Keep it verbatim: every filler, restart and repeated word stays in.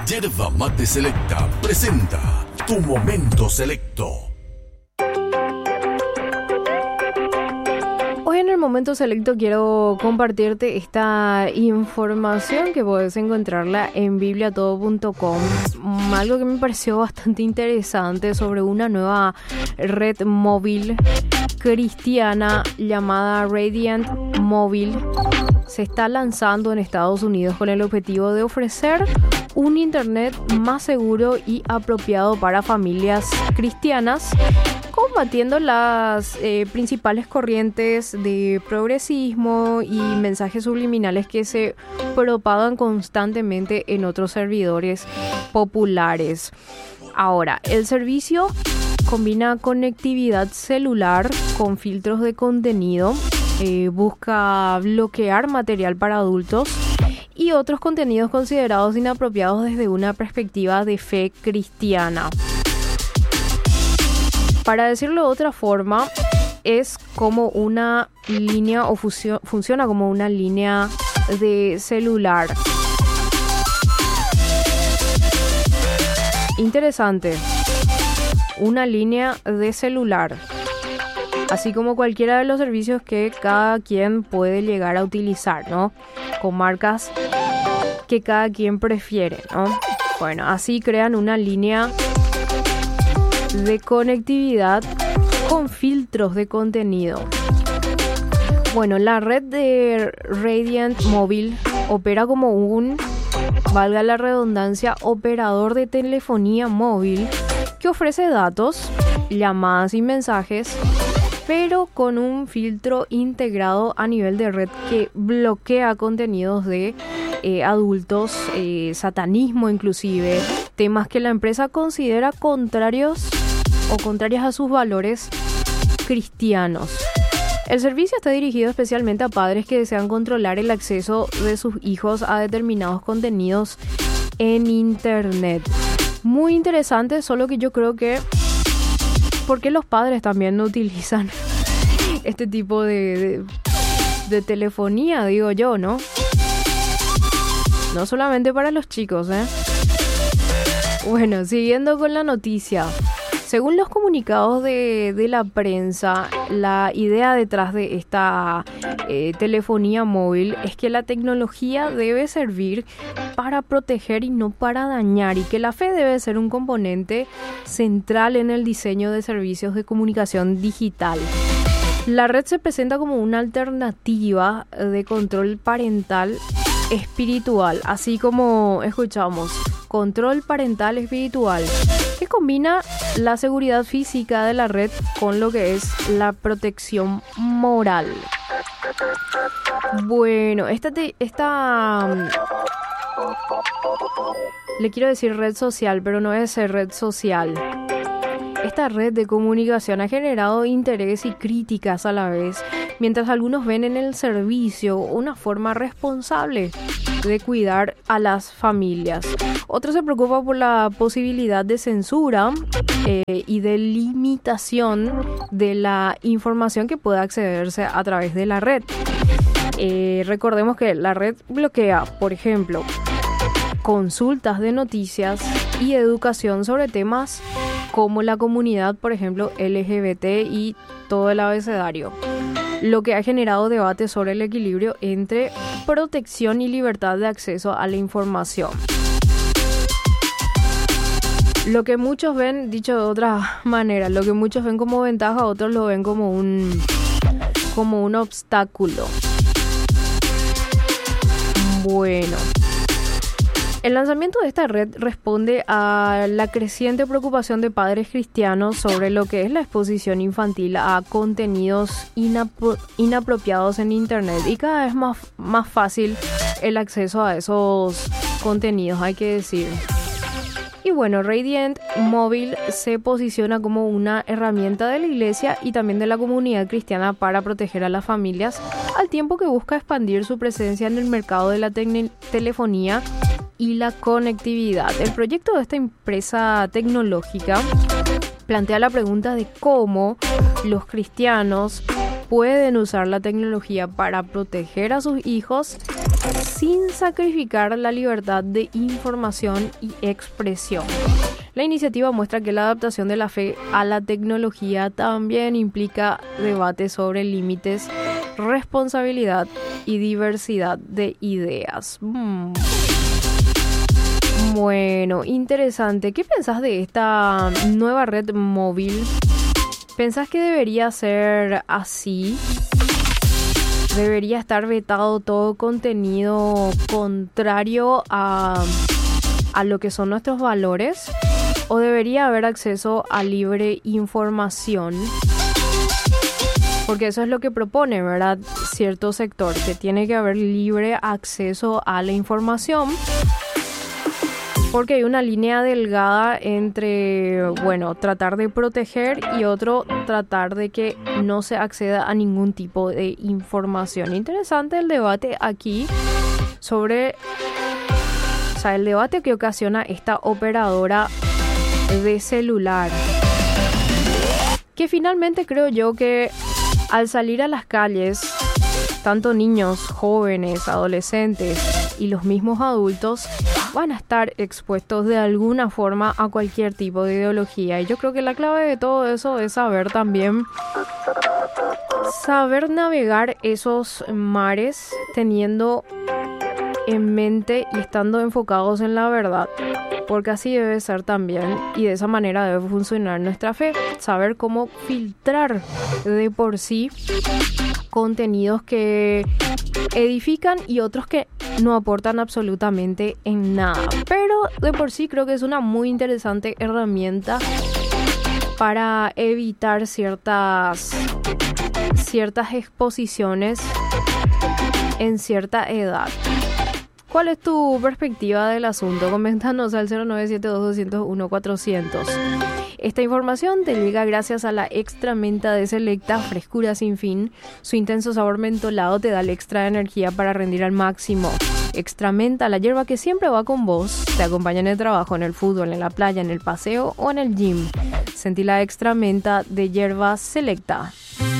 Yerba Mate Selecta presenta Tu Momento Selecto. Hoy en el Momento Selecto quiero compartirte esta información que puedes encontrarla en biblia todo punto com. Algo que me pareció bastante interesante sobre una nueva red móvil cristiana llamada Radiant Mobile. Se está lanzando en Estados Unidos con el objetivo de ofrecer un internet más seguro y apropiado para familias cristianas, combatiendo las eh, principales corrientes de progresismo y mensajes subliminales que se propagan constantemente en otros servidores populares. Ahora, el servicio combina conectividad celular con filtros de contenido, eh, busca bloquear material para adultos y otros contenidos considerados inapropiados desde una perspectiva de fe cristiana. Para decirlo de otra forma, es como una línea o funcio- funciona como una línea de celular. Interesante. Una línea de celular. Así como cualquiera de los servicios que cada quien puede llegar a utilizar, ¿no? Con marcas que cada quien prefiere, ¿no? Bueno, así crean una línea de conectividad con filtros de contenido. Bueno, la red de Radiant Mobile opera como un, valga la redundancia, operador de telefonía móvil que ofrece datos, llamadas y mensajes, pero con un filtro integrado a nivel de red que bloquea contenidos de eh, adultos, eh, satanismo inclusive, temas que la empresa considera contrarios o contrarias a sus valores cristianos. El servicio está dirigido especialmente a padres que desean controlar el acceso de sus hijos a determinados contenidos en internet. Muy interesante, solo que yo creo que ¿por qué los padres también no utilizan este tipo de, de, de telefonía? Digo yo, ¿no? No solamente para los chicos, ¿eh? Bueno, siguiendo con la noticia. Según los comunicados de, de la prensa, la idea detrás de esta eh, telefonía móvil es que la tecnología debe servir para proteger y no para dañar, y que la fe debe ser un componente central en el diseño de servicios de comunicación digital. La red se presenta como una alternativa de control parental espiritual, así como escuchamos, control parental espiritual, que combina la seguridad física de la red con lo que es la protección moral. Bueno, esta, te, esta um, le quiero decir red social, pero no es red social. Esta red de comunicación ha generado interés y críticas a la vez, mientras algunos ven en el servicio una forma responsable de cuidar a las familias. Otros se preocupan por la posibilidad de censura eh, y de limitación de la información que pueda accederse a través de la red. Eh, recordemos que la red bloquea, por ejemplo, consultas de noticias y educación sobre temas como la comunidad, por ejemplo, L G B T y todo el abecedario, lo que ha generado debate sobre el equilibrio entre protección y libertad de acceso a la información. Lo que muchos ven, dicho de otra manera, lo que muchos ven como ventaja, otros lo ven como un, como un obstáculo. Bueno. El lanzamiento de esta red responde a la creciente preocupación de padres cristianos sobre lo que es la exposición infantil a contenidos inapro- inapropiados en internet, y cada vez más, más fácil el acceso a esos contenidos, hay que decir. Y bueno, Radiant Mobile se posiciona como una herramienta de la iglesia y también de la comunidad cristiana para proteger a las familias, al tiempo que busca expandir su presencia en el mercado de la te- telefonía y la conectividad. El proyecto de esta empresa tecnológica plantea la pregunta de cómo los cristianos pueden usar la tecnología para proteger a sus hijos sin sacrificar la libertad de información y expresión. La iniciativa muestra que la adaptación de la fe a la tecnología también implica debates sobre límites, responsabilidad y diversidad de ideas. Mm. Bueno, interesante. ¿Qué pensás de esta nueva red móvil? ¿Pensás que debería ser así? ¿Debería estar vetado todo contenido contrario a, a lo que son nuestros valores? ¿O debería haber acceso a libre información? Porque eso es lo que propone, ¿verdad? Cierto sector, que tiene que haber libre acceso a la información. Porque hay una línea delgada entre, bueno, tratar de proteger y otro, tratar de que no se acceda a ningún tipo de información. Interesante el debate aquí sobre, o sea, el debate que ocasiona esta operadora de celular. Que finalmente creo yo que al salir a las calles, tanto niños, jóvenes, adolescentes y los mismos adultos van a estar expuestos de alguna forma a cualquier tipo de ideología. Y yo creo que la clave de todo eso es saber también, saber navegar esos mares teniendo en mente y estando enfocados en la verdad. Porque así debe ser también, y de esa manera debe funcionar nuestra fe. Saber cómo filtrar de por sí contenidos que edifican y otros que no aportan absolutamente en nada. Pero de por sí creo que es una muy interesante herramienta para evitar ciertas, ciertas exposiciones en cierta edad. ¿Cuál es tu perspectiva del asunto? Coméntanos al cero nueve siete dos, dos cero uno, cuatro cero cero. Esta información te llega gracias a la extra menta de Selecta, frescura sin fin. Su intenso sabor mentolado te da el extra de energía para rendir al máximo. Extra menta, la hierba que siempre va con vos, te acompaña en el trabajo, en el fútbol, en la playa, en el paseo o en el gym. Sentí la extra menta de hierba Selecta.